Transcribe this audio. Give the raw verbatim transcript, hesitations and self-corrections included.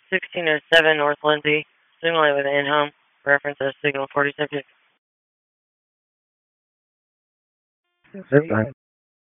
sixteen oh seven North Lindsay, similarly with in-home, reference as signal forty-six. That's fine.